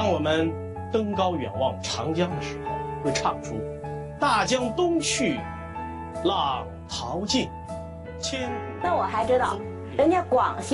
当我们登高远望长江的时候，会唱出“大江东去，浪淘尽，千古”。 那我还知道，人家广西